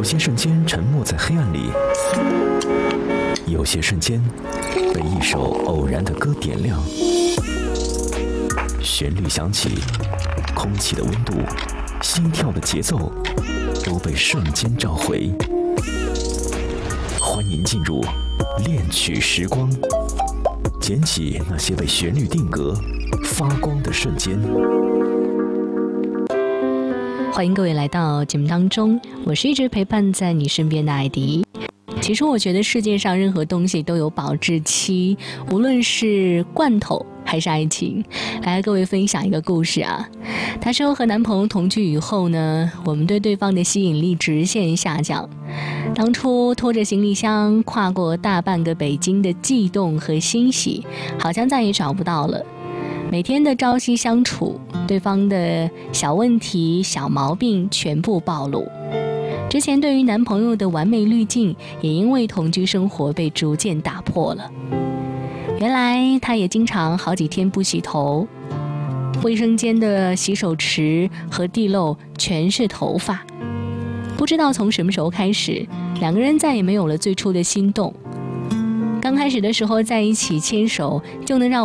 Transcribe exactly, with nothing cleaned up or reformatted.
有些瞬间沉没在黑暗里，有些瞬间被一首偶然的歌点亮。旋律响起，空气的温度，心跳的节奏，都被瞬间召回。欢迎进入恋曲时光，捡起那些被旋律定格、发光的瞬间。 欢迎各位来到节目当中，我是一直陪伴在你身边的艾迪。其实我觉得世界上任何东西都有保质期，无论是罐头还是爱情。来和各位分享一个故事啊。她说和男朋友同居以后呢，我们对对方的吸引力直线下降。当初拖着行李箱跨过大半个北京的悸动和欣喜，好像再也找不到了。每天的朝夕相处，对方的小问题、小毛病全部暴露。之前对于男朋友的完美滤镜，也因为同居生活被逐渐打破了。原来他也经常好几天不洗头，卫生间的洗手池和地漏全是头发。不知道从什么时候开始，两个人再也没有了最初的心动。刚开始的时候在一起牵手，就能让